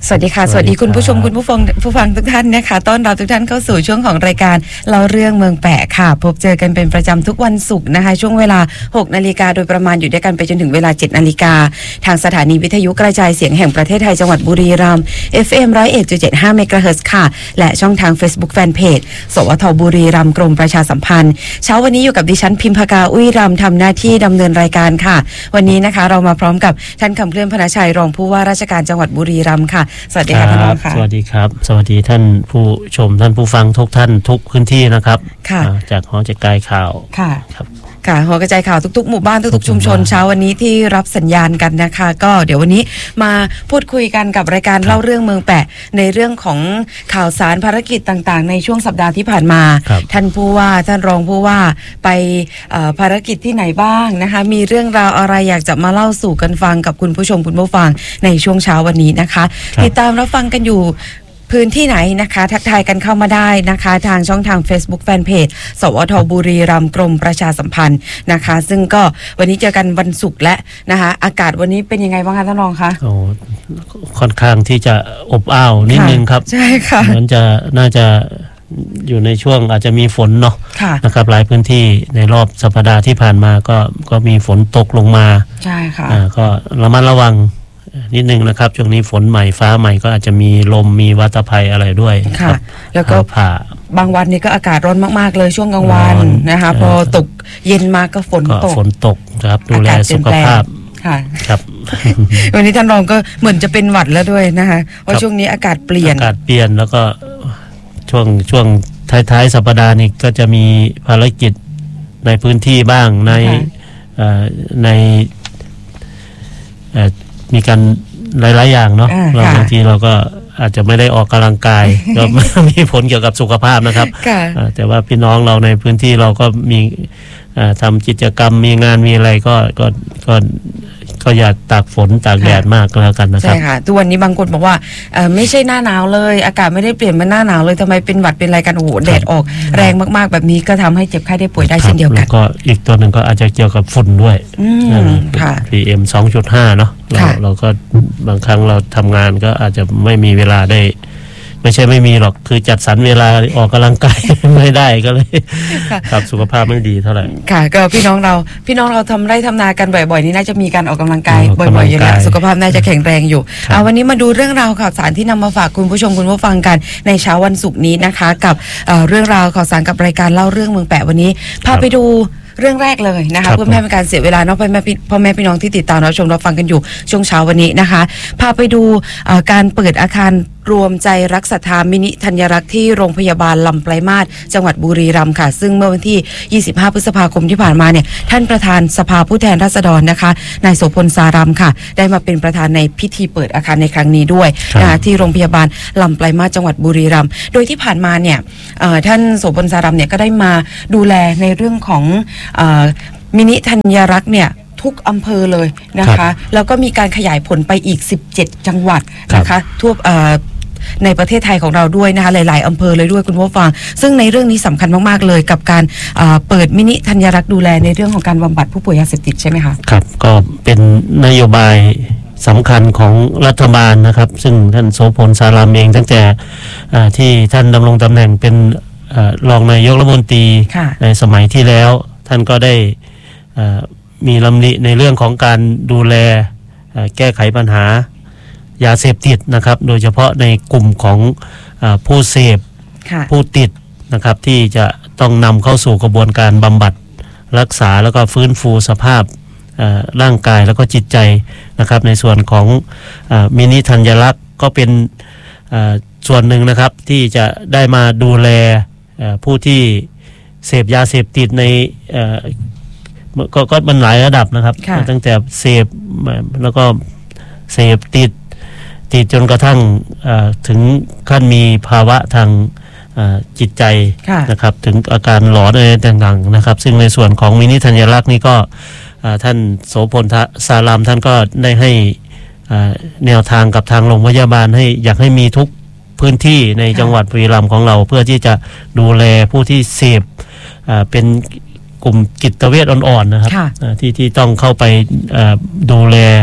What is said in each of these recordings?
สวัสดีค่ะสวัสดีคุณผู้ชมคุณผู้ฟังทุกท่านนะคะต้อนรับทุกท่านเข้าสู่ช่วงของรายการเล่าเรื่องเมืองแปะค่ะพบเจอกันเป็นประจำทุกวันศุกร์นะคะช่วงเวลา 6 นาฬิกาโดยประมาณอยู่ด้วยกันไปจนถึงเวลา 7 นาฬิกาทางสถานีวิทยุกระจายเสียงแห่งประเทศไทยจังหวัดบุรีรัมย์ FM 101.75 เมกะเฮิรตซ์ค่ะและช่องทาง Facebook Fanpage สวทบุรีรัมย์กรมประชาสัมพันธ์เช้าวันนี้อยู่กับดิฉันพิมพากาอุ้ยรำทำหน้าที่ดำเนินรายการค่ะวันนี้นะคะเรามาพร้อมกับท่านคำเคลื่อนพนชัยรองผู้ว่าราชการจังหวัดบุรีรัมย์ค่ะสวัสดีค่ะท่านรองค่ะสวัสดีครับสวัสดีท่านผู้ชมท่านผู้ฟังทุกท่านทุกพื้นที่นะครับจากหอจัดการข่าวค่ะครับค่ะหอกระจายข่าวทุกๆหมู่บ้านทุกๆชุมชนเช้าวันนี้ที่รับสัญญาณกันนะคะก็เดี๋ยววันนี้มาพูดคุยกันกับรายการเล่าเรื่องเมืองแปะในเรื่องของข่าวสารภารกิจต่างๆในช่วงสัปดาห์ที่ผ่านมาท่านผู้ว่าท่านรองผู้ว่าไปภารกิจที่ไหนบ้างนะคะมีเรื่องราวอะไรอยากจะมาเล่าสู่กันฟังกับคุณผู้ชมคุณผู้ฟังในช่วงเช้าวันนี้นะคะติดตามรับฟังกันอยู่พื้นที่ไหนนะคะทักทายกันเข้ามาได้นะคะทางช่องทาง Facebook Fanpage สวทบุรีรัมย์กรมประชาสัมพันธ์นะคะซึ่งก็วันนี้เจอกันวันศุกร์และนะคะอากาศวันนี้เป็นยังไงบ้างคะท่านรองคะโอ้ค่อนข้างที่จะอบอ้าวนิดนึงครับใช่ค่ะเหมือนจะน่าจะอยู่ในช่วงอาจจะมีฝนเนาะนะครับหลายพื้นที่ในรอบสัปดาห์ที่ผ่านมาก็มีฝนตกลงมาใช่ค่ะก็ระมัดระวังนิดนึงนะครับช่วงนี้ฝนใหม่ฟ้าใหม่ก็อาจจะมีลมมีวัฏภัยอะไรด้วยค่ะแล้วก็บางวันนี้ก็อากาศร้อนมากๆเลยช่วงกลางวันนะคะพอตกเย็นมาก็ฝนตกครับดูแลสุขภาพค่ะครับวันนี้ท่านรองก็เหมือนจะเป็นหวัดแล้วด้วยนะคะว่าช่วงนี้อากาศเปลี่ยนแล้วก็ช่วงท้ายๆสัปดาห์นี้ก็จะมีภารกิจในพื้นที่บ้างในมีการหลายๆอย่างเนาะบางทีเราก็อาจจะไม่ได้ออกกำลังกายก็มีผลเกี่ยวกับสุขภาพนะครับแต่ว่าพี่น้องเราในพื้นที่เราก็มีทำกิจกรรมมีงานมีอะไรก็อย่าตากฝนตากแดดมากแล้วกันนะครับใช่ค่ะทุกวันนี้บางคนบอกว่าไม่ใช่หน้าหนาวเลยอากาศไม่ได้เปลี่ยนมาหน้าหนาวเลยทำไมเป็นหวัดเป็นอะไรกันโอ้โหแดดออกแรงมากๆแบบนี้ก็ทำให้เจ็บไข้ได้ป่วยได้เช่นเดียวกันแล้วก็อีกตัวหนึ่งก็อาจจะเกี่ยวกับฝุ่นด้วยค่ะ PM 2.5 เนาะเราก็บางครั้งเราทำงานก็อาจจะไม่มีเวลาได้ไม่ใช่ไม่มีหรอกคือจัดสรรเวลาออกกำลังกายไม่ได้ก็เลยครับสุขภาพไม่ดีเท่าไหร่ค่ะก็พี่น้องเราทำไร่ทำนากันบ่อยๆนี่น่าจะมีการออกกำลังกายบ่อยๆอยู่แล้วสุขภาพน่าจะแข็งแรงอยู่วันนี้มาดูเรื่องราวข่าวสารที่นำมาฝากคุณผู้ชมคุณผู้ฟังกันในเช้าวันศุกร์นี้นะคะกับเรื่องราวข่าวสารกับรายการเล่าเรื่องเมืองแปะวันนี้พาไปดูเรื่องแรกเลยนะคะเพื่อไม่ให้เป็นการเสียเวลาเนาะพ่อแม่พี่น้องที่ติดตามรับชมรับฟังกันอยู่ช่วงเช้าวันนี้นะคะพาไปดูการเปิดอาคารรวมใจรักศรัทธามินิธัญรักษ์ที่โรงพยาบาลลำปลายมาศจังหวัดบุรีรัมย์ค่ะซึ่งเมื่อวันที่25พฤษภาคมที่ผ่านมาเนี่ยท่านประธานสภาผู้แทนราษฎรนะคะนายโสพลสารำค่ะได้มาเป็นประธานในพิธีเปิดอาคารในครั้งนี้ด้วยนะคะที่โรงพยาบาลลำปลายมาศจังหวัดบุรีรัมย์โดยที่ผ่านมาเนี่ยท่านโสพลสารำเนี่ยก็ได้มาดูแลในเรื่องของมินิธัญรักษ์เนี่ยทุกอำเภอเลยนะคะแล้วก็มีการขยายผลไปอีก17จังหวัดนะคะทั่วในประเทศไทยของเราด้วยนะคะหลายๆอำเภอเลยด้วยคุณผู้ฟังซึ่งในเรื่องนี้สำคัญมากๆเลยกับการเปิดมินิธัญรักษ์ดูแลในเรื่องของการบำบัดผู้ป่วยยาเสพติดใช่ไหมคะครับก็เป็นนโยบายสำคัญของรัฐบาลนะครับซึ่งท่านโสพลสารำเองตั้งแต่ที่ท่านดำรงตำแหน่งเป็นรองนายกรัฐมนตรีในสมัยที่แล้วท่านก็ได้มีลำลิในเรื่องของการดูแลแก้ไขปัญหายาเสพติดนะครับโดยเฉพาะในกลุ่มของผู้เสพผู้ติดนะครับที่จะต้องนำเข้าสู่กระบวนการบำบัดรักษาแล้วก็ฟื้นฟูสภาพร่างกายแล้วก็จิตใจนะครับในส่วนของมินิธัญรักษ์ก็เป็นส่วนหนึ่งนะครับที่จะได้มาดูแลผู้ที่เสพยาเสพติดในก็มันหลายระดับนะครับตั้งแต่เสพแล้วก็เสพติดจนกระทั่งถึงขั้นมีภาวะทางจิตใจนะครับถึงอาการหลอนอะไรต่างๆนะครับซึ่งในส่วนของมินิธัญรักษ์นี่ก็ท่านโสพลสารำท่านก็ได้ให้แนวทางกับทางโรงพยาบาลให้อยากให้มีทุกพื้นที่ในจังหวัดบุรีรัมย์ของเราเพื่อที่จะดูแลผู้ที่เสพเป็นกลุ่มจิตเวชอ่อนๆนะครับที่ต้องเข้าไปดูแล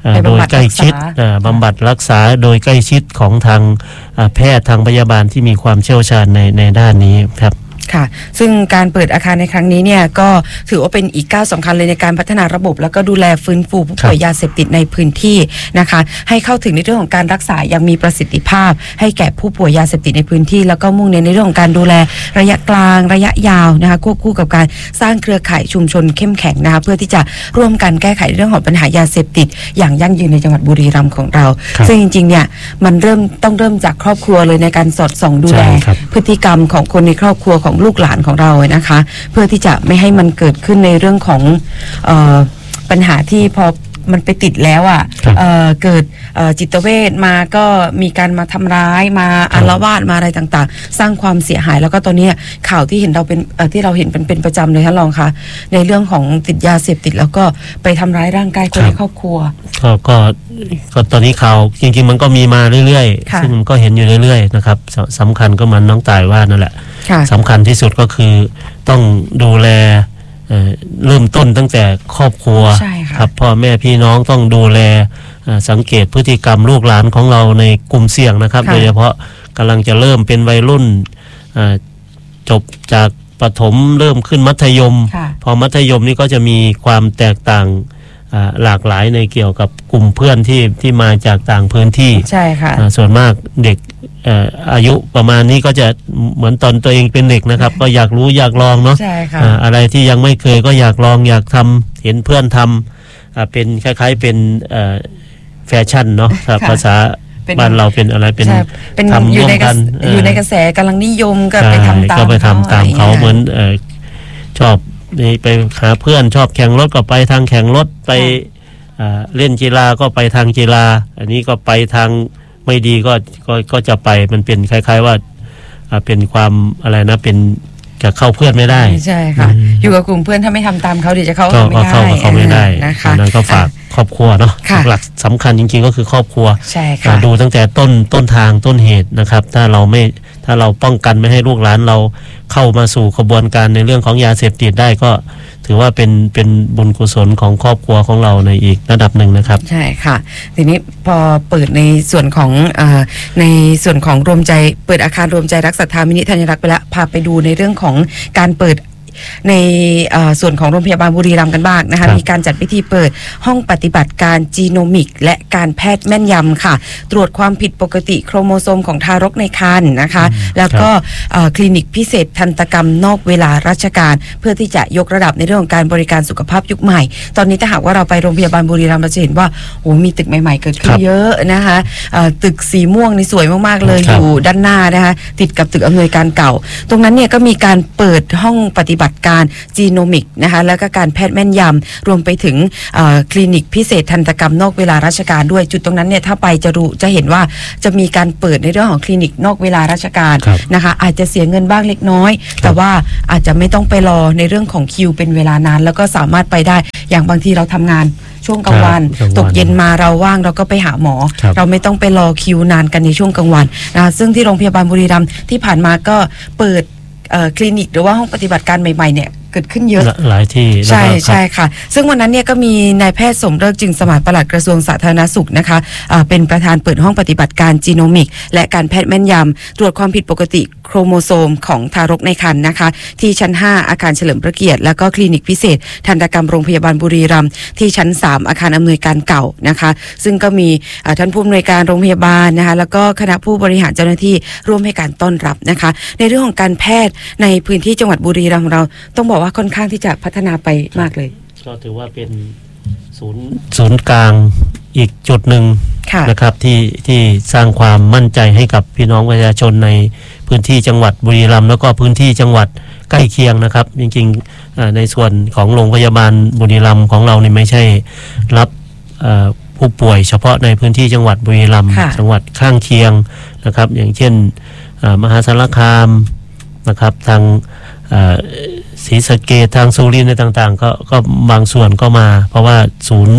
โดยใกล้ชิดบำบัดรักษาโดยใกล้ชิดของทางแพทย์ทางพยาบาลที่มีความเชี่ยวชาญในด้านนี้ครับค่ะซึ่งการเปิดอาคารในครั้งนี้เนี่ยก็ถือว่าเป็นอีกก้าวสำคัญเลยในการพัฒนาระบบแล้วก็ดูแลฟื้นฟูผู้ป่วยยาเสพติดในพื้นที่นะคะให้เข้าถึงในเรื่องของการรักษาอย่างมีประสิทธิภาพให้แก่ผู้ป่วยยาเสพติดในพื้นที่แล้วก็มุ่งเน้นในเรื่องของการดูแลระยะกลางระยะยาวนะคะควบคู่กับการสร้างเครือข่ายชุมชนเข้มแข็งนะคะเพื่อที่จะร่วมกันแก้ไขเรื่องของปัญหายาเสพติดอย่างยั่งยืนในจังหวัดบุรีรัมย์ของเราซึ่งจริงๆเนี่ยมันต้องเริ่มจากครอบครัวเลยในการสอดส่องดูแลพฤติกรรมของคนในครอบครัวของลูกหลานของเรานะคะเพื่อที่จะไม่ให้มันเกิดขึ้นในเรื่องของปัญหาที่พอมันไปติดแล้วเกิดจิตเวชมาก็มีการมาทำร้ายมาอาละวาดมาอะไรต่างๆสร้างความเสียหายแล้วก็ตอนนี้ข่าวที่เห็นเราเป็นที่เราเห็นเป็นประจำเลยท่านรองคะในเรื่องของติดยาเสพติดแล้วก็ไปทำร้ายร่างกายคนในครอบครัวก็ตอนนี้ข่าวจริงๆมันก็มีมาเรื่อยๆซึ่งก็เห็นอยู่เรื่อยๆนะครับสำคัญก็มันน้องต่ายว่านั่นแหละสำคัญที่สุดก็คือต้องดูแลเริ่มต้นตั้งแต่ครอบครัวครับพ่อแม่พี่น้องต้องดูแลสังเกตพฤติกรรมลูกหลานของเราในกลุ่มเสี่ยงนะครับโดยเฉพาะกำลังจะเริ่มเป็นวัยรุ่นจบจากประถมเริ่มขึ้นมัธยมพอมัธยมนี่ก็จะมีความแตกต่างหลากหลายในเกี่ยวกับกลุ่มเพื่อนที่มาจากต่างพื้นที่ใช่ค่ะส่วนมากเด็กอายุประมาณนี้ก็จะเหมือนตอนตัวเองเป็นเด็กนะครับก็อยากรู้อยากลองเนาะอะไรที่ยังไม่เคยก็อยากลองอยากทำเห็นเพื่อนทำเป็นคล้ายๆเป็นแฟชั่นเนาะภาษาบ้านเราเป็นอะไรเป็นทำร่วมกันอยู่ในกระแสกำลังนิยมก็ไปทำตามเขาเหมือนชอบไปหาเพื่อนชอบแข่งรถก็ไปทางแข่งรถไปเล่นกีฬาก็ไปทางกีฬาอันนี้ก็ไปทางไม่ดีก็จะไปมันเป็นคล้ายๆว่าเป็นความอะไรนะเป็นจะเข้าเพื่อนไม่ได้ใช่ค่ะอยู่กับกลุ่มเพื่อนถ้าไม่ทำตามเขาเดี๋ยวจะเข้าไม่ได้เขาไม่ได้นะคะนั้นก็ฝากครอบครัวเนาะหลักสำคัญจริงๆก็คือครอบครัวดูตั้งแต่ต้นทางต้นเหตุนะครับถ้าเราป้องกันไม่ให้ลูกหลานเราเข้ามาสู่กระบวนการในเรื่องของยาเสพติดได้ก็ถือว่าเป็นบุญกุศลของครอบครัวของเราในอีกระดับหนึ่งนะครับใช่ค่ะทีนี้พอเปิดในส่วนของรวมใจเปิดอาคารรวมใจรักศรัทธามินิธัญรักษ์ไปแล้วพาไปดูในเรื่องของการเปิดในส่วนของโรงพยาบาลบุรีรัมย์กันบ้างนะคะมีการจัดพิธีเปิดห้องปฏิบัติการจีโนมิกและการแพทย์แม่นยำค่ะตรวจความผิดปกติโครโมโซมของทารกในครรภ์นะคะแล้วก็คลินิกพิเศษทันตกรรมนอกเวลาราชการเพื่อที่จะยกระดับในเรื่องของการบริการสุขภาพยุคใหม่ตอนนี้ถ้าหากว่าเราไปโรงพยาบาลบุรีรัมย์เราจะเห็นว่าโอ้มีตึกใหม่ๆเกิดขึ้นเยอะนะคะตึกสีม่วงนี่สวยมากๆเลยอยู่ด้านหน้านะคะติดกับตึกอำนวยการเก่าตรงนั้นเนี่ยก็มีการเปิดห้องปฏิบัติการจีโนมิกนะคะแล้วก็การแพทย์แม่นยำรวมไปถึงคลินิกพิเศษทันตกรรมนอกเวลาราชการด้วยจุดตรงนั้นเนี่ยถ้าไปจะเห็นว่าจะมีการเปิดในเรื่องของคลินิกนอกเวลาราชการนะคะอาจจะเสียเงินบ้างเล็กน้อยแต่ว่าอาจจะไม่ต้องไปรอในเรื่องของคิวเป็นเวลานานแล้วก็สามารถไปได้อย่างบางทีเราทำงานช่วงกลางวันตกเย็นมาเราว่างเราก็ไปหาหมอเราไม่ต้องไปรอคิวนานกันในช่วงกลางวันนะซึ่งที่โรงพยาบาลบุรีรัมย์ที่ผ่านมาก็เปิดคลินิกหรือว่าห้องปฏิบัติการใหม่ๆเนี่ยเกิดขึ้นเยอะหลายที่ใช่ค่ะซึ่งวันนั้นเนี่ยก็มีนายแพทย์สมฤกษ์จึงสมานปลัดกระทรวงสาธารณสุขนะคะเป็นประธานเปิดห้องปฏิบัติการจีโนมิกและการแพทย์แม่นยำตรวจความผิดปกติโครโมโซมของทารกในครรภ์นะคะที่ชั้น5อาคารเฉลิมพระเกียรติแล้วก็คลินิกพิเศษทันตกรรมโรงพยาบาลบุรีรัมย์ที่ชั้น3อาคารอำนวยการเก่านะคะซึ่งก็มีท่านผู้อำนวยการโรงพยาบาลนะคะแล้วก็คณะผู้บริหารเจ้าหน้าที่ร่วมให้การต้อนรับนะคะในเรื่องของการแพทย์ในพื้นที่จังหวัดบุรีรัมย์ของเราต้องบอกว่าค่อนข้างที่จะพัฒนาไปมากเลยก็ถือว่าเป็นศูนย์กลางอีกจุดหนึ่งนะครับที่สร้างความมั่นใจให้กับพี่น้องประชาชนในพื้นที่จังหวัดบุรีรัมย์แล้วก็พื้นที่จังหวัดใกล้เคียงนะครับจริงๆในส่วนของโรงพยาบาลบุรีรัมย์ของเราเนี่ยไม่ใช่รับผู้ป่วยเฉพาะในพื้นที่จังหวัดบุรีรัมย์จังหวัดข้างเคียงนะครับอย่างเช่นมหาสารคามนะครับทางศรีสะเกษทางสุรินทร์ในต่างๆก็บางส่วนก็มาเพราะว่าศูนย์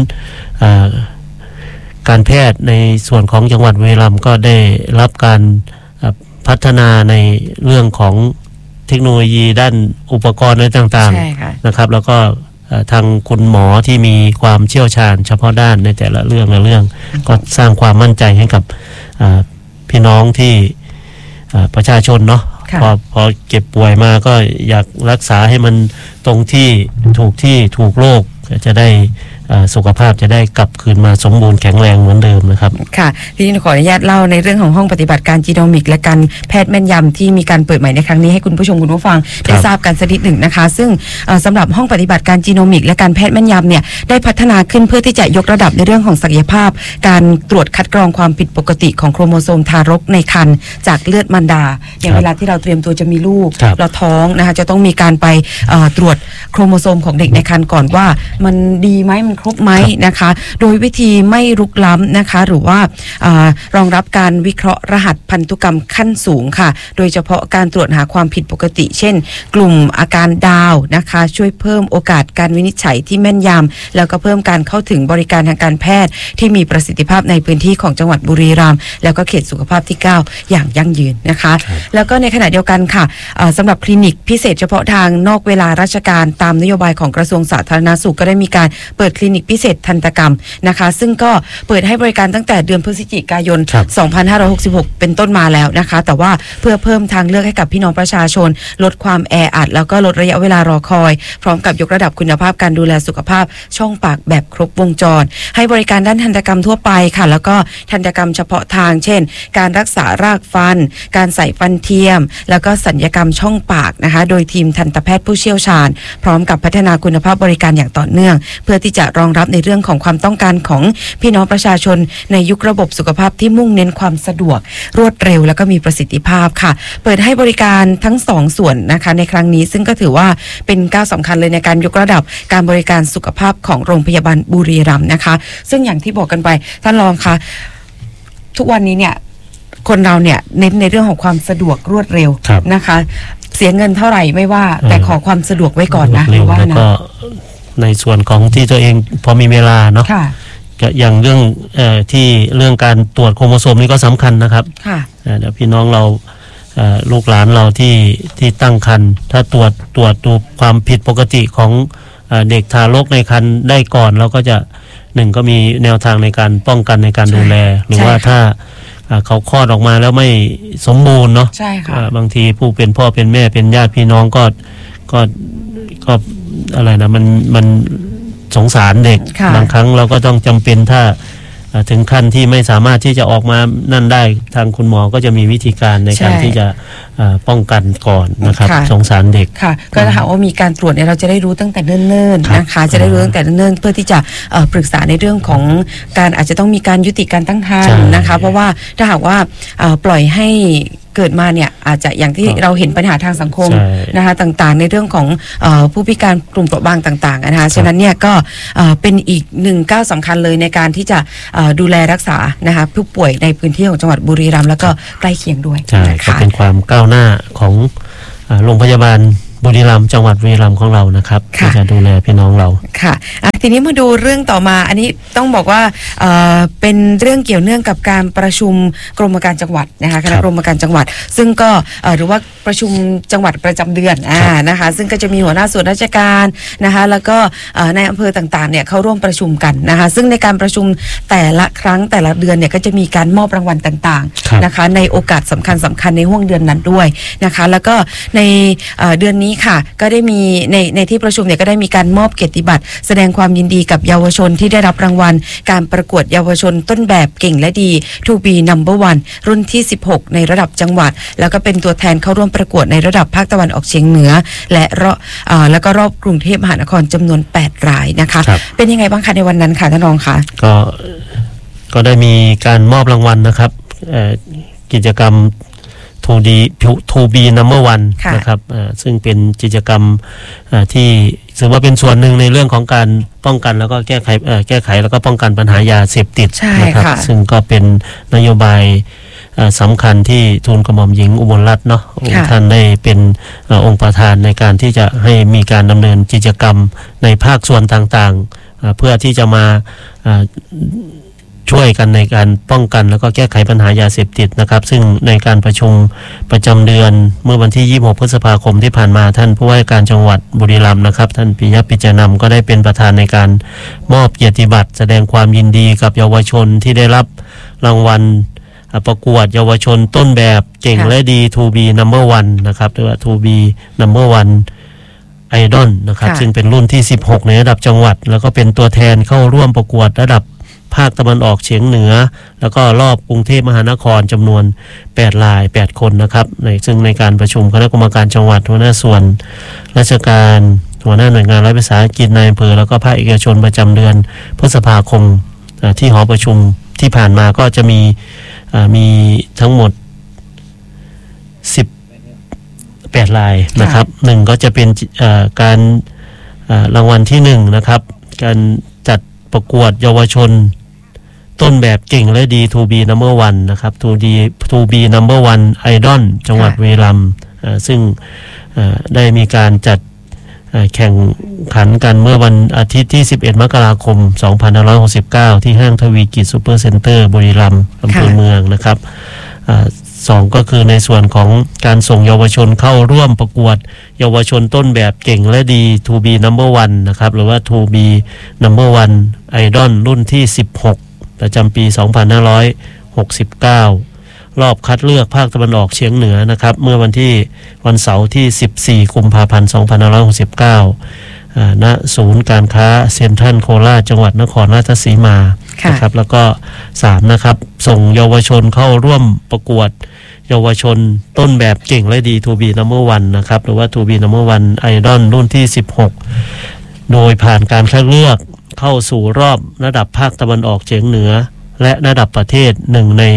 การแพทย์ในส่วนของจังหวัดบุรีรัมย์ก็ได้รับการพัฒนาในเรื่องของเทคโนโลยีด้านอุปกรณ์อะไรต่างๆนะครับแล้วก็ทางคุณหมอที่มีความเชี่ยวชาญเฉพาะด้านในแต่ละเรื่องก็สร้างความมั่นใจให้กับพี่น้องที่ประชาชนเนาะพอเก็บป่วยมาก็อยากรักษาให้มันตรงที่ถูกโรคจะได้สุขภาพจะได้กลับคืนมาสมบูรณ์แข็งแรงเหมือนเดิมนะครับค่ะที่ขออนุญาตเล่าในเรื่องของห้องปฏิบัติการจีโนมิกและการแพทย์แม่นยำที่มีการเปิดใหม่ในครั้งนี้ให้คุณผู้ชมคุณผู้ฟังได้ทราบกันสักนิดหนึ่งนะคะซึ่งสำหรับห้องปฏิบัติการจีโนมิกและการแพทย์แม่นยำเนี่ยได้พัฒนาขึ้นเพื่อที่จะยกระดับในเรื่องของศักยภาพการตรวจคัดกรองความผิดปกติของโครโมโซมทารกในครรภ์จากเลือดมารดาอย่างเวลาที่เราเตรียมตัวจะมีลูกเราท้องนะคะจะต้องมีการไปตรวจโครโมโซมของเด็กในครรภ์ก่อนว่ามันดีไหมมันครบไหมนะคะโดยวิธีไม่รุกล้ำนะคะหรือว่ารองรับการวิเคราะห์รหัสพันธุกรรมขั้นสูงค่ะโดยเฉพาะการตรวจหาความผิดปกติเช่นกลุ่มอาการดาวนะคะช่วยเพิ่มโอกาสการวินิจฉัยที่แม่นยำแล้วก็เพิ่มการเข้าถึงบริการทางการแพทย์ที่มีประสิทธิภาพในพื้นที่ของจังหวัดบุรีรัมย์แล้วก็เขตสุขภาพที่9อย่างยั่งยืนนะคะแล้วก็ในขณะเดียวกันค่ะสำหรับคลินิกพิเศษเฉพาะทางนอกเวลาราชการตามนโยบายของกระทรวงสาธารณสุขก็ได้มีการเปิดคลินิกพิเศษทันตกรรมนะคะซึ่งก็เปิดให้บริการตั้งแต่เดือนพฤศจิกายน 2566 เป็นต้นมาแล้วนะคะแต่ว่าเพื่อเพิ่มทางเลือกให้กับพี่น้องประชาชนลดความแออัดแล้วก็ลดระยะเวลารอคอยพร้อมกับยกระดับคุณภาพการดูแลสุขภาพช่องปากแบบครบวงจรให้บริการด้านทันตกรรมทั่วไปค่ะแล้วก็ทันตกรรมเฉพาะทางเช่นการรักษารากฟันการใส่ฟันเทียมแล้วก็ศัลยกรรมช่องปากนะคะโดยทีมทันตแพทย์ผู้เชี่ยวชาญพร้อมกับพัฒนาคุณภาพบริการอย่างต่อเนื่องเพื่อที่จะรองรับในเรื่องของความต้องการของพี่น้องประชาชนในยุคระบบสุขภาพที่มุ่งเน้นความสะดวกรวดเร็วแล้วก็มีประสิทธิภาพค่ะเปิดให้บริการทั้ง2ส่วนนะคะในครั้งนี้ซึ่งก็ถือว่าเป็นก้าวสำคัญเลยในการยกระดับการบริการสุขภาพของโรงพยาบาลบุรีรัมย์นะคะซึ่งอย่างที่บอกกันไปท่านรองคะทุกวันนี้เนี่ยคนเราเนี่ยเน้นในเรื่องของความสะดวกรวดเร็วนะคะเสียเงินเท่าไหร่ไม่ว่าแต่ขอความสะดวกไว้ก่อนนะว่านะในส่วนของที่ตัวเองพอมีเวลาเนาะอย่างเรื่องที่เรื่องการตรวจโครโมโซมนี่ก็สำคัญนะครับเดี๋ยวพี่น้องเราลูกหลานเราที่ตั้งครรภ์ถ้าตรวจดูความผิดปกติของเด็กทารกในครรภ์ได้ก่อนเราก็จะก็มีแนวทางในการป้องกันในการดูแลหรือว่าถ้าเขาคลอดออกมาแล้วไม่สมบูรณ์เนาะบางทีผู้เป็นพ่อเป็นแม่เป็นญาติพี่น้องก็อะไรนะมันสงสารเด็กบางครั้งเราก็ต้องจำเป็นถ้าถึงขั้นที่ไม่สามารถที่จะออกมานั่นได้ทางคุณหมอก็จะมีวิธีการในการที่จะป้องกันก่อนนะครับสงสารเด็กค่ะก็ถ้าหากว่ามีการตรวจเนี่ยเราจะได้รู้ตั้งแต่เนิ่นๆนะคะจะได้รู้ตั้งแต่เนิ่นๆเพื่อที่จะปรึกษาในเรื่องของการอาจจะต้องมีการยุติการตั้งครรภ์นะคะเพราะว่าถ้าหากว่าปล่อยให้เกิดมาเนี่ยอาจจะอย่างที่เราเห็นปัญหาทางสังคมนะคะต่างๆในเรื่องของผู้พิการกลุ่มเปราะบางต่างๆนะคะฉะนั้นเนี่ยก็เป็นอีกหนึ่งก้าวสำคัญเลยในการที่จะดูแลรักษานะคะผู้ป่วยในพื้นที่ของจังหวัดบุรีรัมย์แล้วก็ใกล้เคียงด้วยนะคะเป็นความก้าวหน้าของโรงพยาบาลบุรีรัมย์จังหวัดบุรีรัมย์ของเรานะครับที่จะดูแลพี่น้องเราค่ะทีนี้มาดูเรื่องต่อมาอันนี้ต้องบอกว่าเป็นเรื่องเกี่ยวเนื่องกับการประชุมกรมการจังหวัดนะคะคณะกรมการจังหวัดซึ่งก็หรือว่าประชุมจังหวัดประจำเดือนนะคะซึ่งก็จะมีหัวหน้าส่วนราชการนะคะแล้วก็ในอำเภอต่างๆเนี่ยเขาร่วมประชุมกันนะคะซึ่งในการประชุมแต่ละครั้งแต่ละเดือนเนี่ยก็จะมีการมอบรางวัลต่างๆนะคะในโอกาสสำคัญในห่วงเดือนนั้นด้วยนะคะแล้วก็ในเดือนนี้ค่ะก็ได้มีในที่ประชุมเนี่ยก็ได้มีการมอบเกียรติบัตรแสดงความยินดีกับเยาวชนที่ได้รับรางวัลการประกวดเยาวชนต้นแบบเก่งและดี To be number one รุ่นที่16ในระดับจังหวัดแล้วก็เป็นตัวแทนเข้าร่วมประกวดในระดับภาคตะวันออกเฉียงเหนือแล้วก็รอบกรุงเทพมหานครจำนวน8รายนะคะเป็นยังไงบ้างคะในวันนั้นค่ะท่านรองคะก็ได้มีการมอบรางวัลนะครับกิจกรรมTo be number one นะครับซึ่งเป็นกิจกรรมที่ถือว่าเป็นส่วนหนึ่งในเรื่องของการป้องกันแล้วก็แก้ไขแล้วก็ป้องกันปัญหายาเสพติดนะครับซึ่งก็เป็นนโยบายสำคัญที่ทูลกระหม่อมหญิงอุบลรัตน์เนาะท่านได้เป็นองค์ประธานในการที่จะให้มีการดำเนินกิจกรรมในภาคส่วนต่างๆเพื่อที่จะมาช่วยกันในการป้องกันแล้วก็แก้ไขปัญหายาเสพติดนะครับซึ่งในการประชุมประจำเดือนเมื่อวันที่26พฤษภาคมที่ผ่านมาท่านผู้ว่าราชการจังหวัดบุรีรัมย์นะครับท่านปิยะปิจนำก็ได้เป็นประธานในการมอบเกียรติบัตรแสดงความยินดีกับเยาวชนที่ได้รับรางวัลประกวดเยาวชนต้นแบบเก่งและดี To be number one นะครับหรือว่า To be number oneไอดอลนะครับซึ่งเป็นรุ่นที่16ในระดับจังหวัดแล้วก็เป็นตัวแทนเข้าร่วมประกวดระดับภาคตะวันออกเฉียงเหนือแล้วก็รอบกรุงเทพมหานครจำนวน8ราย8คนนะครับซึ่งในการประชุมคณะกรรมการจังหวัดหัวหน้าส่วนราชการหัวหน้าหน่วยงานรัฐวิสาหกิจนายอำเภอแล้วก็ภาคเอกชนประจำเดือนพฤษภาคมที่หอประชุมที่ผ่านมาก็จะมีทั้งหมด8รายนะครับหนึ่งก็จะเป็นการรางวัลที่1นะครับการจัดประกวดเยาวชนต้นแบบเก่งและดี To be number one นะครับ To be number one idol จังหวัดบุรีรัมย์ซึ่งได้มีการจัดแข่งขันกันเมื่อวันอาทิตย์ที่11มกราคม2569ที่ห้างทวีกิจซูเปอร์เซ็นเตอร์บุรีรัมย์อำเภอเมืองนะครับ2ก็คือในส่วนของการส่งเยาวชนเข้าร่วมประกวดเยาวชนต้นแบบเก่งและดี To be number one นะครับหรือว่า To be number one idol รุ่นที่16ประจำปี2569รอบคัดเลือกภาคตะวันออกเฉียงเหนือนะครับเมื่อวันเสาร์ที่14กุมภาพันธ์2569ณศูนย์การค้าเซ็นทรัลโคราชจังหวัดนครราชสีมานะครับแล้วก็3นะครับส่งเยาวชนเข้าร่วมประกวดเยาวชนต้นแบบเก่งและดี To be number one นะครับหรือว่า To be number one idol รุ่นที่16โดยผ่านการคัดเลือกเข้าสู่รอบระดับภาคตะวันออกเฉียงเหนือและระดับประเทศ1ใน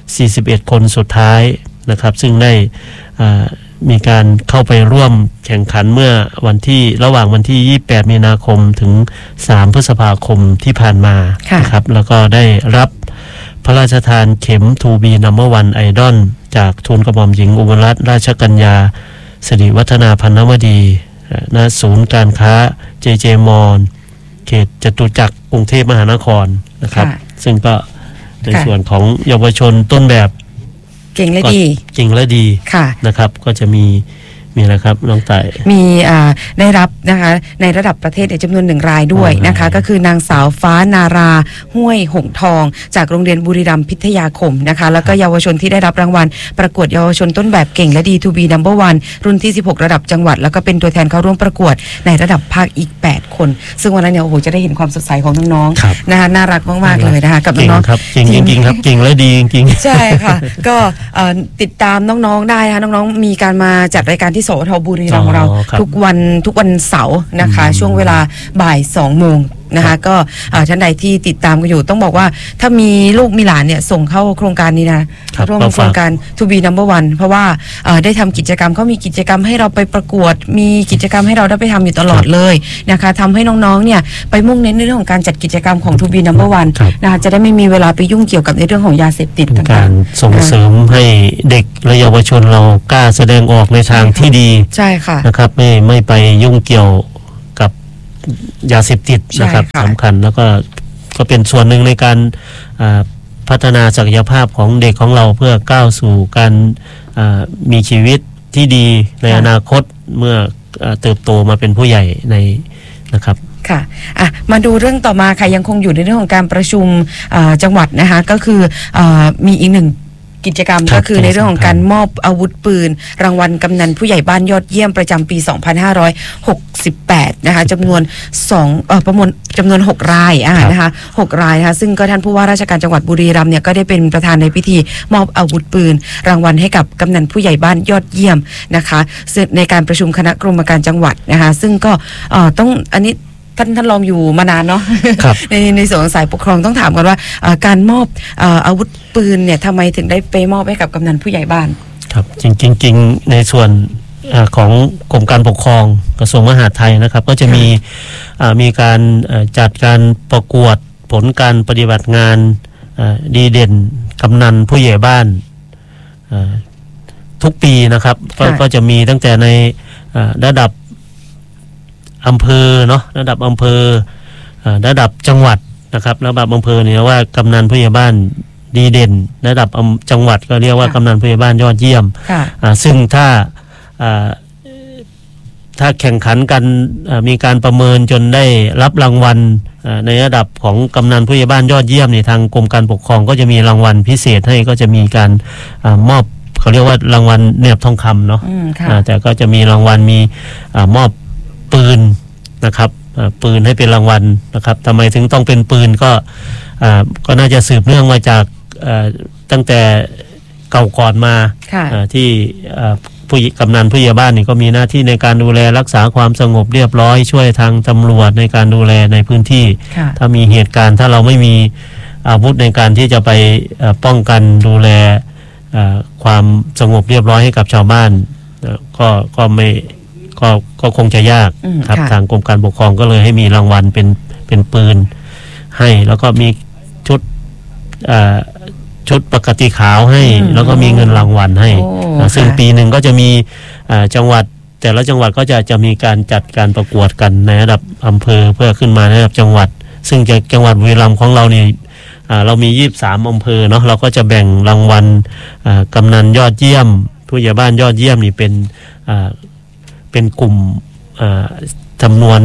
41คนสุดท้ายนะครับซึ่งได้มีการเข้าไปร่วมแข่งขันเมื่อระหว่างวันที่28มีนาคมถึง3พฤษภาคมที่ผ่านมานะครับแล้วก็ได้รับพระราชทานเข็ม To be number one idol จากทูลกระหม่อมหญิงอุบลรัตนราชกัญญาสิริวัฒนาพันนวดีณศูนย์การค้า JJ Mall เขตจตุจักรกรุงเทพมหานครนะครับซึ่งก็ในส่วนของเยาวชนต้นแบบเก่งและดีนะครับก็จะมีนะครับน้องไต่มีได้รับนะคะในระดับประเทศจำนวน1รายด้วยนะคะก็คือนางสาวฟ้านาราห้วยหงทองจากโรงเรียนบุรีรัมย์พิทยาคมนะคะแล้วก็เยาวชนที่ได้รับรางวัลประกวดเยาวชนต้นแบบเก่งและดี To be number one รุ่นที่16ระดับจังหวัดแล้วก็เป็นตัวแทนเข้าร่วมประกวดในระดับภาคอีก8คนซึ่งวันนั้นเนี่ยโอ้โหจะได้เห็นความสดใสของน้องๆนะคะน่ารักมากๆเลยนะคะกับน้องๆจริงๆครับเก่งและดีจริงๆใช่ค่ะก็ติดตามน้องๆได้นะคะน้องๆมีการมาจัดรายการที่สวทบุรีรัมย์ของเราทุกวันเสาร์นะคะช่วงเวลาบ่าย 2 โมงนะคะก็ท่านใดที่ติดตามกันอยู่ต้องบอกว่าถ้ามีลูกมีหลานเนี่ยส่งเข้าโครงการนี้นะร่วมโครงการ To be number one เพราะว่าได้ทำกิจกรรมเขามีกิจกรรมให้เราไปประกวดมีกิจกรรมให้เราได้ไปทำอยู่ตลอดเลยนะคะทำให้น้องๆเนี่ยไปมุ่งเน้นในเรื่องของการจัดกิจกรรมของ To be number one นะคะจะได้ไม่มีเวลาไปยุ่งเกี่ยวกับในเรื่องของยาเสพติดต่างๆการส่งเสริมให้เด็กและเยาวชนเรากล้าแสดงออกในทางที่ดีใช่ค่ะนะครับไม่ไปยุ่งเกี่ยวกับยาเสพติดนะครับสำคัญแล้วก็เป็นส่วนหนึ่งในการพัฒนาศักยภาพของเด็กของเราเพื่อก้าวสู่การมีชีวิตที่ดีในอนาคตเมื่อเติบโตมาเป็นผู้ใหญ่ในนะครับค่ะมาดูเรื่องต่อมาค่ะยังคงอยู่ในเรื่องของการประชุมจังหวัดนะคะก็คือมีอีกหนึ่งกิจกรรมก็คือในเรื่องของการมอบอาวุธปืนรางวัลกำนันผู้ใหญ่บ้านยอดเยี่ยมประจำปี2568นะคะจำนวน6รายนะคะ6รายนะคะซึ่งก็ท่านผู้ว่าราชการจังหวัดบุรีรัมย์เนี่ยก็ได้เป็นประธานในพิธีมอบอาวุธปืนรางวัลให้กับกำนันผู้ใหญ่บ้านยอดเยี่ยมนะคะในการประชุมคณะกรรมการจังหวัดนะคะซึ่งก็ต้องอันนี้ท่านรองอยู่มานานเนาะ ในส่วนของสายปกครองต้องถามกันว่าการมอบอาวุธปืนเนี่ยทำไมถึงได้ไปมอบให้กับกำนันผู้ใหญ่บ้านครับจริงในส่วนของกรมการปกครองกระทรวงมหาดไทยนะครับก็จะมีการจัดการประกวดผลการปฏิบัติงานดีเด่นกำนันผู้ใหญ่บ้านทุกปีนะครับก็จะมีตั้งแต่ในระดับอำเภอเนาะระดับอำเภอระดับจังหวัดนะครับระดับอำเภอเนี่ยว่ากำนันผู้ใหญ่บ้านดีเด่นระดับจังหวัดก็เรียกว่ากำนันผู้ใหญ่บ้านยอดเยี่ยมซึ่งถ้าแข่งขันกันมีการประเมินจนได้รับรางวัลในระดับของกำนันผู้ใหญ่บ้านยอดเยี่ยมในทางกรมการปกครองก็จะมีรางวัลพิเศษให้ก็จะมีการมอบเขาเรียกว่ารางวัลเนียบทองคำเนาะแต่ก็จะมีรางวัลมีมอบปืนนะครับปืนให้เป็นรางวัลนะครับทำไมถึงต้องเป็นปืนก็น่าจะสืบเนื่องมาจากตั้งแต่เก่าก่อนมาที่ผู้กำนันผู้ใหญ่บ้านนี่ก็มีหน้าที่ในการดูแลรักษาความสงบเรียบร้อยช่วยทางตำรวจในการดูแลในพื้นที่ถ้ามีเหตุการณ์ถ้าเราไม่มีอาวุธในการที่จะไปป้องกันดูแลความสงบเรียบร้อยให้กับชาวบ้านก็คงจะยากครับทางกรมการปกครองก็เลยให้มีรางวัลเป็นปืนให้แล้วก็มีชุดปกติขาวให้แล้วก็มีเงินรางวัลให้ซึ่งปีหนึ่งก็จะมีจังหวัดแต่ละจังหวัดก็จะมีการจัดการประกวดกันในระดับอำเภอเพื่อขึ้นมาในระดับจังหวัดซึ่งจังหวัดบุรีรัมย์ของเรานี่เรามี23อำเภอเนาะเราก็จะแบ่งรางวัลกำนันยอดเยี่ยมผู้ใหญ่บ้านยอดเยี่ยมนี่เป็นกลุ่มจำนวน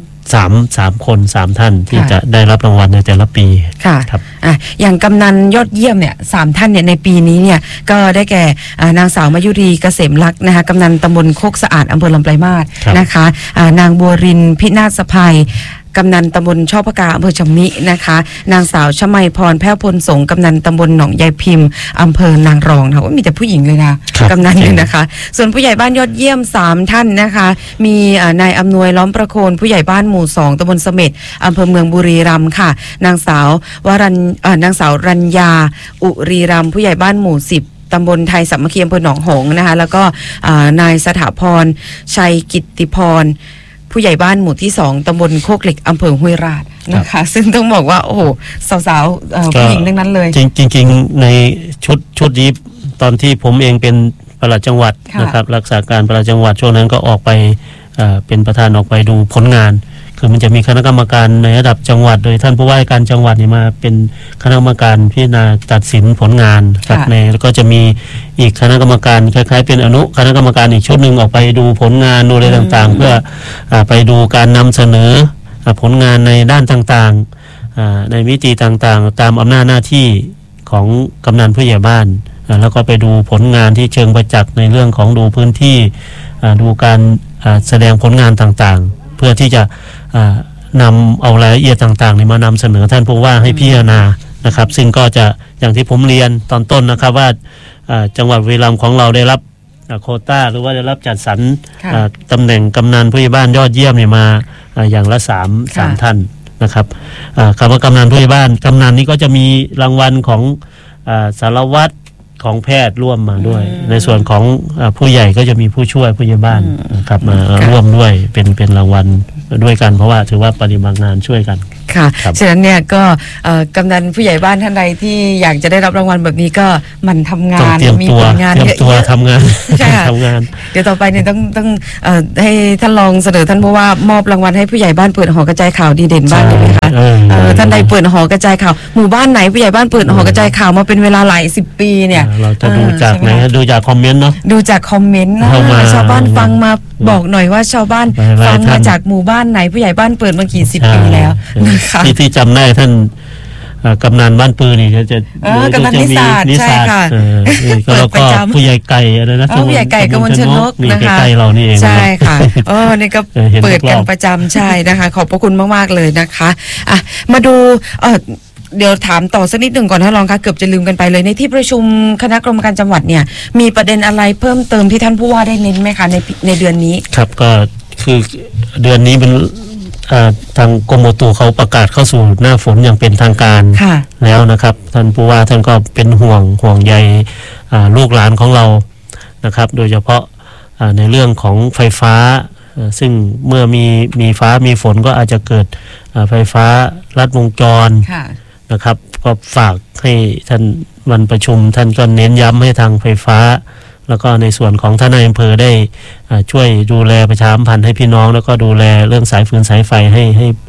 3คน3ท่านที่จะได้รับรางวัลในแต่ละปีค่ะครับอย่างกำนันยอดเยี่ยมเนี่ย3ท่านเนี่ยในปีนี้เนี่ยก็ได้แก่นางสาวมายุรีเกษมลักษณ์นะคะกำนันตำบลโคกสะอาดอำเภอลำปลายมาศนะคะนางบัวรินพินาศสะพายกำนันตำบลช่อพกาอำเภอชำนินะคะนางสาวชมัยพรแพ้วพลสงกำนันตำบลหนองยายพิมพ์อำเภอนางรองนะว่ามีแต่ผู้หญิงเลยนะกำนันเลยนะคะส่วนผู้ใหญ่บ้านยอดเยี่ยม3ท่านนะคะมีนายอำนวยล้อมประโคนผู้ใหญ่บ้านหมู่2ตำบลเสม็ดอำเภอเมืองบุรีรัมย์ค่ะนางสาวรัญญาอุรีรัมย์ผู้ใหญ่บ้านหมู่10ตำบลไทยสามัคคีอำเภอหนองหงส์นะคะแล้วก็นายสถาพรชัยกิตติพรผู้ใหญ่บ้านหมู่ที่2ตำบลโคกเหล็กอำเภอห้วยราชนะคะซึ่งต้องบอกว่าโอ้โหสาวๆผู้หญิงทั้งนั้นเลยจริงในชุดนี้ตอนที่ผมเองเป็นปลัดจังหวัดนะครับรักษาการปลัดจังหวัดช่วงนั้นก็ออกไปเป็นประธานออกไปดูผลงานคือมันจะมีคณะกรรมการในระดับจังหวัดโดยท่านผู้ว่าราชการจังหวัดนี่มาเป็นคณะกรรมการพิจารณาตัดสินผลงานครับแล้วก็จะมีอีกคณะกรรมการคล้ายๆเป็นคณะกรรมการอีกชุดหนึ่งออกไปดูผลงานดูอะไรต่างๆเพื่อไปดูการนำเสนอผลงานในด้านต่างๆในมิติต่างๆตามอำนาจหน้าที่ของกำนันผู้ใหญ่บ้านแล้วก็ไปดูผลงานที่เชิงประจักษ์ในเรื่องของดูพื้นที่ดูการแสดงผลงานต่างๆเพื่อที่จะนำเอารายละเอียดต่างๆมานำเสนอท่านผู้ว่าให้พิจารณานะครับซึ่งก็จะอย่างที่ผมเรียนตอนต้นนะครับว่าจังหวัดบุรีรัมย์ของเราได้รับโควต้าหรือว่าได้รับจัดสรรตำแหน่งกำนันผู้ใหญ่บ้านยอดเยี่ยมมาอย่างละ3ท่านนะครับคำว่ากำนันผู้ใหญ่บ้านกำนันนี้ก็จะมีรางวัลของสารวัตรของแพทย์ร่วมมาด้วยในส่วนของผู้ใหญ่ก็จะมีผู้ช่วยผู้ใหญ่บ้านนะครับมาร่วมด้วยเป็นรางวัลด้วยกันเพราะว่าถือว่าปฏิบัติงานช่วยกันค่ะฉะนั้นเนี่ยก็กำนันผู้ใหญ่บ้านท่านใดที่อยากจะได้รับรางวัลแบบนี้ก็มันทำงานมีผลงานเยอะๆทำงานใช่ค่ะเดี๋ยวต่อไปเนี่ยต้องให้ท่านรองเสนอท่านผู้ว่ามอบรางวัลให้ผู้ใหญ่บ้านเปิดหอกระจายข่าวดีเด่นบ้างได้ไหมคะท่านใดเปิดหอกระจายข่าวหมู่บ้านไหนผู้ใหญ่บ้านเปิดหอกระจายข่าวมาเป็นเวลาหลาย10 ปีเนี่ยเราจะดูจากไหนดูจากคอมเมนต์เนาะดูจากคอมเมนต์ชาวบ้านฟังมาบอกหน่อยว่าชาวบ้านฟังมาจากหมู่บ้านไหนผู้ใหญ่บ้านเปิดมากี่10 ปีแล้วนะคะที่จำได้ท่านกำนันบ้านปืนนี่จะกำนันนิสาใช่ค่ะแล้วก็ผู้ใหญ่ไก่อะไรนะผู้ใหญ่ไก่กมลชนกนะคะใกล้เรานี่เองใช่ค่ะนี่ก็เปิดกันประจำใช่นะคะขอบพระคุณมากๆเลยนะคะมาดูเดี๋ยวถามต่อสักนิดหนึ่งก่อนท่านรองคะเกือบจะลืมกันไปเลยในที่ประชุมคณะกรรมการจังหวัดเนี่ยมีประเด็นอะไรเพิ่มเติมที่ท่านผู้ว่าได้เน้นไหมคะในเดือนนี้ครับก็คือเดือนนี้เป็นทางกรมอุตุเขาประกาศเข้าสู่หน้าฝนอย่างเป็นทางการแล้วนะครับท่านผู้ว่าท่านก็เป็นห่วงใยลูกหลานของเรานะครับโดยเฉพาะในเรื่องของไฟฟ้าซึ่งเมื่อมีฟ้ามีฝนก็อาจจะเกิดไฟฟ้าลัดวงจรนะครับก็ฝากให้ท่านวันประชุมท่านก็เน้นย้ำให้ทางไฟฟ้าแล้วก็ในส่วนของท่านนายอำเภอได้ช่วยดูแลประชาสัมพันธ์ให้พี่น้องแล้วก็ดูแลเรื่องสายฟืนสายไฟ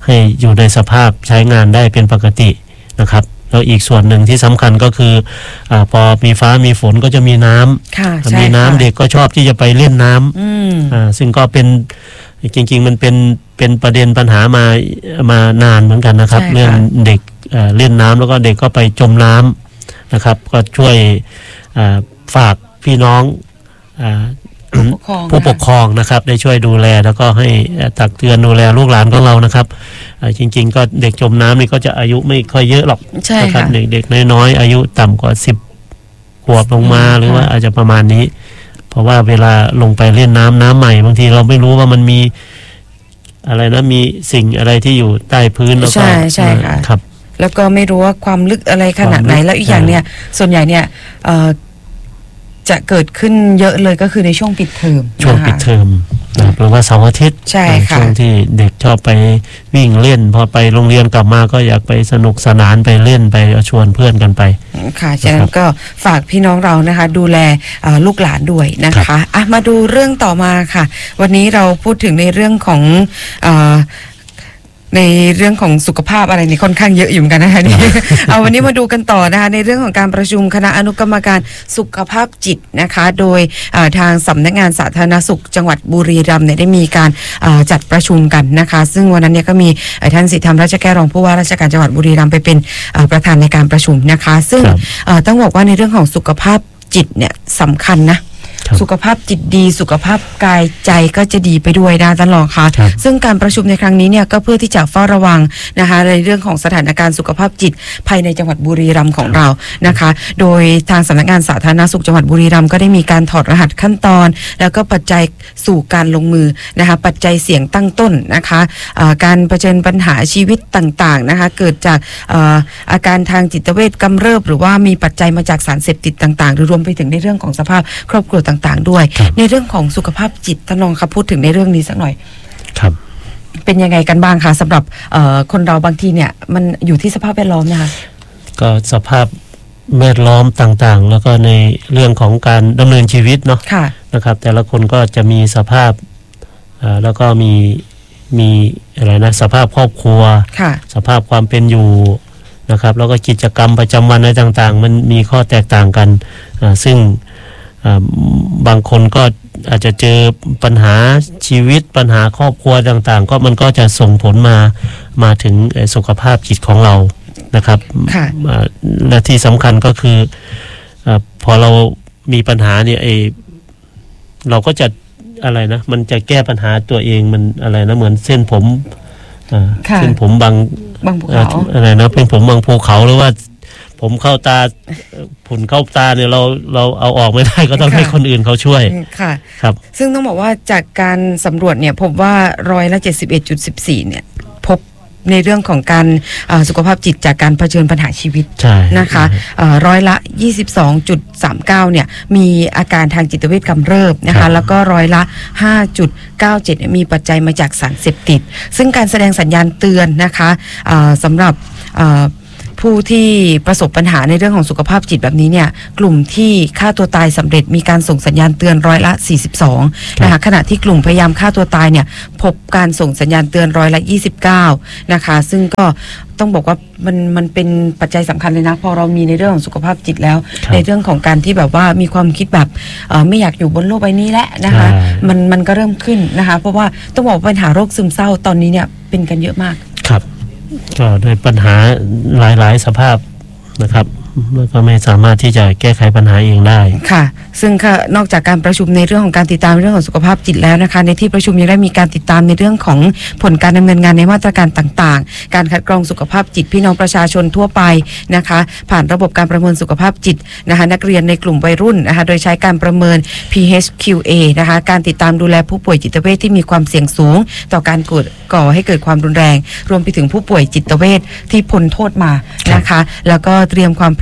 ให้อยู่ในสภาพใช้งานได้เป็นปกตินะครับแล้วอีกส่วนหนึ่งที่สำคัญก็คือพอมีฟ้ามีฝนก็จะมีน้ำมีน้ำเด็กก็ชอบที่จะไปเล่นน้ำซึ่งก็เป็นจริงๆมันเป็นประเด็นปัญหามานานเหมือนกันนะครับเรื่องเด็กเล่นน้ำแล้วก็เด็กก็ไปจมน้ำนะครับก็ช่วยฝากพี่น้องผู้ปกครองนะครับได้ช่วยดูแลแล้วก็ให้ตักเตือนดูแลลูกหลานของเรานะครับจริงๆก็เด็กจมน้ำนี่ก็จะอายุไม่ค่อยเยอะหรอกนะครับเด็กน้อยๆอายุต่ำกว่า10 ขวบลงมาหรือว่าอาจจะประมาณนี้เพราะว่าเวลาลงไปเล่นน้ำใหม่บางทีเราไม่รู้ว่ามันมีอะไรนะมีสิ่งอะไรที่อยู่ใต้พื้นแล้วก็ใช่ค่ะครับแล้วก็ไม่รู้ว่าความลึกอะไรขนาดไหนแล้วอีกอย่างเนี่ยส่วนใหญ่เนี่ยจะเกิดขึ้นเยอะเลยก็คือในช่วงปิดเทอมช่วงปิดเทอมหรือว่าเสาร์อาทิตย์ช่วงที่เด็กชอบไปวิ่งเล่นพอไปโรงเรียนกลับมาก็อยากไปสนุกสนานไปเล่นไปชวนเพื่อนกันไปค่ะฉะนั้นก็ฝากพี่น้องเรานะคะดูแลลูกหลานด้วยนะคะมาดูเรื่องต่อมาค่ะวันนี้เราพูดถึงในเรื่องของในเรื่องของสุขภาพอะไรนี่ค่อนข้างเยอะอยู่เหมือนกันนะคะนี่ วันนี้มาดูกันต่อนะคะในเรื่องของการประชุมคณะอนุกรรมการสุขภาพจิตนะคะโดยทางสำนักงานสาธารณสุขจังหวัดบุรีรัมย์เนี่ยได้มีการจัดประชุมกันนะคะซึ่งวันนั้นเนี่ยก็มีท่านสิทธิธรรมราชแก้วรองผู้ว่าราชการจังหวัดบุรีรัมย์ไปเป็นประธานในการประชุมนะคะซึ่งต้องบอกว่าในเรื่องของสุขภาพจิตเนี่ยสำคัญนะสุขภาพจิตดีสุขภาพกายใจก็จะดีไปด้วยนะท่านรองค่ะซึ่งการประชุมในครั้งนี้เนี่ยก็เพื่อที่จะเฝ้าระวังนะคะในเรื่องของสถานการณ์สุขภาพจิตภายในจังหวัดบุรีรัมย์ของเรานะคะโดยทางสำนักงานสาธารณสุขจังหวัดบุรีรัมย์ก็ได้มีการถอดรหัสขั้นตอนแล้วก็ปัจจัยสู่การลงมือนะคะปัจจัยเสี่ยงตั้งต้นนะคะการเผชิญปัญหาชีวิตต่างๆนะคะเกิดจากอาการทางจิตเวชกำเริบหรือว่ามีปัจจัยมาจากสารเสพติดต่างๆหรือรวมไปถึงในเรื่องของสภาพครอบครัวต่างๆด้วยในเรื่องของสุขภาพจิตท่านรองครับพูดถึงในเรื่องนี้สักหน่อยครับเป็นยังไงกันบ้างคะสำหรับคนเราบางทีเนี่ยมันอยู่ที่สภาพแวดล้อมนะคะก็สภาพแวดล้อมต่างๆแล้วก็ในเรื่องของการดำเนินชีวิตเนาะนะครับแต่ละคนก็จะมีสภาพแล้วก็มีอะไรนะสภาพครอบครัวสภาพความเป็นอยู่นะครับแล้วก็กิจกรรมประจำวันอะไรต่างๆมันมีข้อแตกต่างกันซึ่งบางคนก็อาจจะเจอปัญหาชีวิตปัญหาครอบครัวต่างๆก็มันก็จะส่งผลมาถึงสุขภาพจิตของเรานะครับและที่สำคัญก็คือพอเรามีปัญหาเนี่ยเราก็จะอะไรนะมันจะแก้ปัญหาตัวเองมันอะไรนะเหมือนเส้นผมบางภูเขาอะไรนะเป็นผมบางภูเขาหรือว่าผมเข้าตาผุ่นเข้าตาเนี่ยเราเอาออกไม่ได้ก็ต้องให้คนอื่นเขาช่วยค่ะครับซึ่งต้องบอกว่าจากการสำรวจเนี่ยพบว่า71.14%เนี่ยพบในเรื่องของการสุขภาพจิตจากการเผชิญปัญหาชีวิตนะคะ22.39%เนี่ยมีอาการทางจิตเวชกำเริบนะคะแล้วก็5.97%มีปัจจัยมาจากสารเสพติดซึ่งการแสดงสัญญาณเตือนนะคะสำหรับผู้ที่ประสบปัญหาในเรื่องของสุขภาพจิตแบบนี้เนี่ยกลุ่มที่ฆ่าตัวตายสำเร็จมีการส่งสัญญาณเตือน42%นะคะขณะที่กลุ่มพยายามฆ่าตัวตายเนี่ยพบการส่งสัญญาณเตือน29%นะคะซึ่งก็ต้องบอกว่ามันเป็นปัจจัยสำคัญเลยนะพอเรามีในเรื่องของสุขภาพจิตแล้วในเรื่องของการที่แบบว่ามีความคิดแบบไม่อยากอยู่บนโลกใบนี้แล้วนะคะมันก็เริ่มขึ้นนะคะเพราะว่าต้องบอกปัญหาโรคซึมเศร้าตอนนี้เนี่ยเป็นกันเยอะมากครับก็ด้วยปัญหาหลายสภาพนะครับแล้วก็ไม่สามารถที่จะแก้ไขปัญหาเองได้ค่ะซึ่งนอกจากการประชุมในเรื่องของการติดตามเรื่องของสุขภาพจิตแล้วนะคะในที่ประชุมยังได้มีการติดตามในเรื่องของผลการดำเนินงานในมาตรการต่างๆการคัดกรองสุขภาพจิตพี่น้องประชาชนทั่วไปนะคะผ่านระบบการประเมินสุขภาพจิตนะคะนักเรียนในกลุ่มวัยรุ่นนะคะโดยใช้การประเมิน PHQA นะคะการติดตามดูแลผู้ป่วยจิตเวชที่มีความเสี่ยงสูงต่อการก่อให้เกิดความรุนแรงรวมไปถึงผู้ป่วยจิตเวชที่พ้นโทษมานะคะแล้วก็เตรียมความพร้อม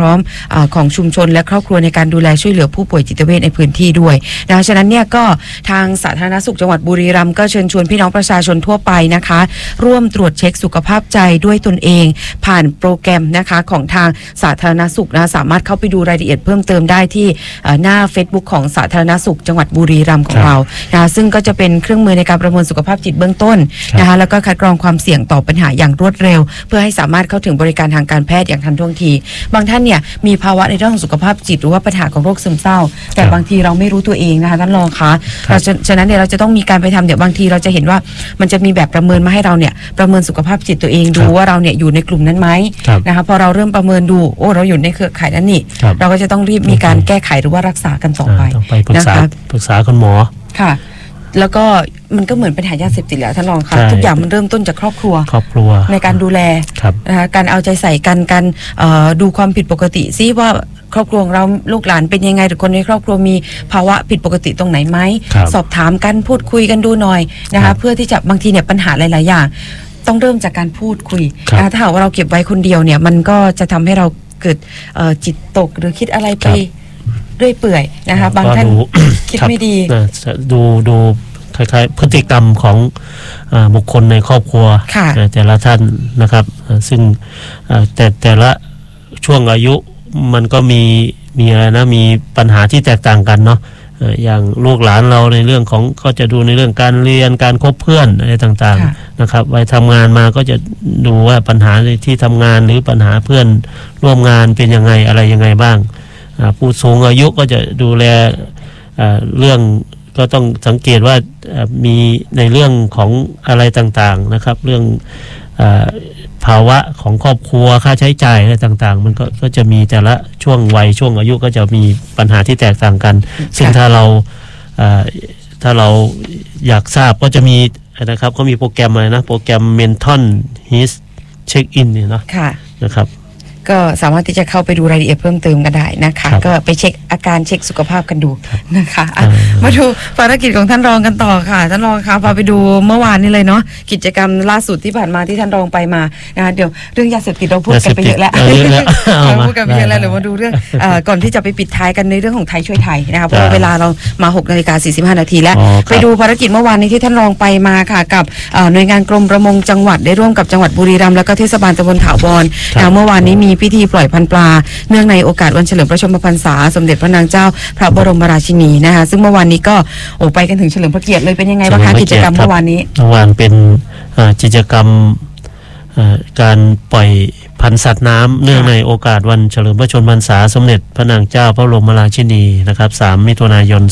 ร้อมของชุมชนและครอบครัวในการดูแลช่วยเหลือผู้ป่วยจิตเวชในพื้นที่ด้วยนะคะฉะนั้นเนี่ยก็ทางสาธารณสุขจังหวัดบุรีรัมย์ก็เชิญชวนพี่น้องประชาชนทั่วไปนะคะร่วมตรวจเช็คสุขภาพใจด้วยตนเองผ่านโปรแกรมนะคะของทางสาธารณสุขนะสามารถเข้าไปดูรายละเอียดเพิ่มเติมได้ที่หน้า Facebook ของสาธารณสุขจังหวัดบุรีรัมย์ของเรานะคะซึ่งก็จะเป็นเครื่องมือในการประเมินสุขภาพจิตเบื้องต้นนะคะแล้วก็คัดกรองความเสี่ยงต่อปัญหาอย่างรวดเร็วเพื่อให้สามารถเข้าถึงบริการทางการแพทย์อย่างทันท่วงทีบางท่านเนี่ยมีภาวะในเรื่องของสุขภาพจิตหรือว่าปัญหาของโรคซึมเศร้าแต่บางทีเราไม่รู้ตัวเองนะคะท่านรองคะฉะนั้นเนี่ยเราจะต้องมีการไปทำเดี๋ยวบางทีเราจะเห็นว่ามันจะมีแบบประเมินมาให้เราเนี่ยประเมินสุขภาพจิตตัวเองดูว่าเราเนี่ยอยู่ในกลุ่มนั้นไหมนะคะพอเราเริ่มประเมินดูโอ้เราอยู่ในเครือข่ายนั้นนี่เราก็จะต้องรีบมีการแก้ไขหรือว่ารักษากันต่อไปปรึกษาคุณหมอค่ะแล้วก็มันก็เหมือนปัญหายาเสพติดแล้วท่านรองค่ะทุกอย่างมันเริ่มต้นจากครอบครัวในการดูแลนะคะการเอาใจใส่กันการดูความผิดปกติซิว่าครอบครัวของเราลูกหลานเป็นยังไงหรือคนในครอบครัวมีภาวะผิดปกติตรงไหนไหมสอบถามกันพูดคุยกันดูหน่อยนะคะเพื่อที่จะบางทีเนี่ยปัญหาหลายๆอย่างต้องเริ่มจากการพูดคุยถ้าหากว่าเราเก็บไว้คนเดียวเนี่ยมันก็จะทำให้เราเกิดจิตตกหรือคิดอะไรไปเรื่อยเปื่อยนะคะบางท่านคิดไม่ดีดูคล้ายๆพฤติกรรมของบุคคลในครอบครัวแต่ละท่านนะครับซึ่งแต่ละช่วงอายุมันก็มีอะไรนะมีปัญหาที่แตกต่างกันเนาะอย่างลูกหลานเราในเรื่องของก็จะดูในเรื่องการเรียนการคบเพื่อนอะไรต่างๆนะครับไปทำงานมาก็จะดูว่าปัญหาที่ทำงานหรือปัญหาเพื่อนร่วมงานเป็นยังไงอะไรยังไงบ้างผู้สูงอายุก็จะดูแลเรื่องก็ต้องสังเกตว่ามีในเรื่องของอะไรต่างๆนะครับเรื่องภาวะของครอบครัวค่าใช้จ่ายอะไรต่างๆมันก็จะมีแต่ละช่วงวัยช่วงอายุก็จะมีปัญหาที่แตกต่างกันซึ่งถ้าเราอยากทราบก็จะมีนะครับก็มีโปรแกรมอะไรนะโปรแกรม Mental Health Check-in เนี่ยเนาะนะครับก็สามารถที่จะเข้าไปดูรายละเอียดเพิ่มเติมกันได้นะคะก็ไปเช็คอาการเช็คสุขภาพกันดูนะคะมาดูภารกิจของท่านรองกันต่อค่ะท่านรองคะพาไปดูเมื่อวานนี้เลยเนาะกิจกรรมล่าสุดที่ผ่านมาที่ท่านรองไปมานะคะเดี๋ยวเรื่องยาเสพติดเราพูดกันไปเยอะแล้วพูดกันไปเยอะแล้วเดี๋ยวมาดูเรื่องก่อนที่จะไปปิดท้ายกันในเรื่องของไทยช่วยไทยนะคะเพราะเวลาเรามา 6:45 นาทีแล้วไปดูภารกิจเมื่อวานนี้ที่ท่านรองไปมาค่ะกับหน่วยงานกรมประมงจังหวัดได้ร่วมกับจังหวัดบุรีรัมย์แล้วก็เทศบาลตำบลถาวรเมื่อวานนี้มีพิธีปล่อยพันปลาเนื่องในโอกาสวันเฉลิมพระชนมพรรษาสมเด็จพระนางเจ้าพระบรมราชินีนะคะซึ่งเมื่อวานนี้ก็ไปกันถึงเฉลิมพระเกียรติเลยเป็นยังไงบ้างคะกิจกรรมเมื่อวานนี้เมื่อวานเป็นกิจกรรมการปล่อยพันธุ์สัตว์น้ำเนื่องในโอกาสวันเฉลิมพระชนมพรรษาสมเด็จพระนางเจ้าพระบรมราชินีนะครับ3 มิถุนายน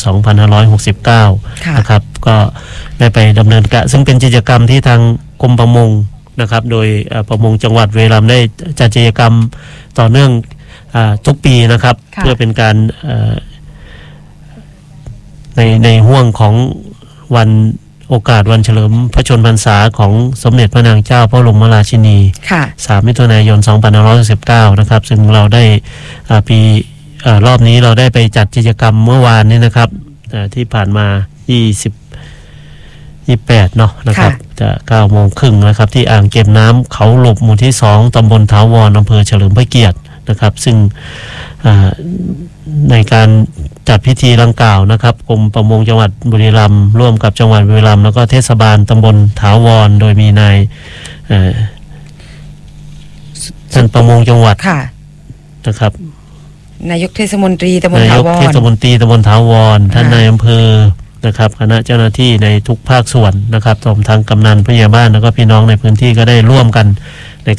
2569นะครับก็ได้ไปดำเนินการซึ่งเป็นกิจกรรมที่ทางกรมประมงนะครับโดยประมงจังหวัดบุรีรัมย์ได้จัดกิจกรรมต่อเนื่องทุกปีนะครับเพื่อเป็นการในห่วงของวันโอกาสวันเฉลิมพระชนมพรรษาของสมเด็จพระนางเจ้าพระบรมราชินี3 มิถุนายน 2519นะครับซึ่งเราได้ปีรอบนี้เราได้ไปจัดกิจกรรมเมื่อวานนี้นะครับที่ผ่านมา28เนาะนะครับจะ 9:30 นนะครับที่อ่างเก็บน้ำเขาหลบหมู่ที่2ตำบลถาวรอำเภอเฉลิมพระเกียรตินะครับซึ่งในการจัดพิธีดังกล่าวนะครับกรมประมงจังหวัดบุรีรัมย์ร่วมกับจังหวัดบุรีรัมย์แล้วก็เทศบาลตำบลถาวรโดยมีนายท่านประมงจังหวัดนะครับนายกเทศมนตรีตำบลถาวรเทศมนตรีตำบลถาวรท่านนายอำเภอนะครับคณะเจ้าหน้าที่ในทุกภาคส่วนนะครับรวมทั้งกำนันผู้ใหญ่บ้านแล้วก็พี่น้องในพื้นที่ก็ได้ร่วมกัน